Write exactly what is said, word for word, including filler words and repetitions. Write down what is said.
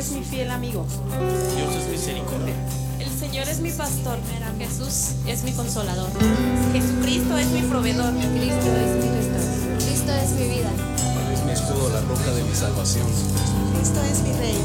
es mi fiel amigo. Dios es misericordia. El Señor es mi pastor. Jesús es mi consolador. Jesucristo es mi proveedor. Cristo es mi restaurador. Cristo es mi vida. Él es mi escudo, la roca de mi salvación. Cristo es mi rey.